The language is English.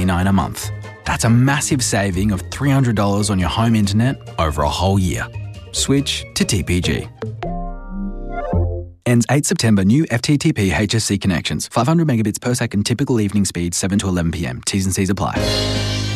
$199 a month. That's a massive saving of $300 on your home internet over a whole year. Switch to TPG. Ends 8 September. New FTTP HSC connections. 500 megabits per second. Typical evening speed 7 to 11 p.m. T's and C's apply.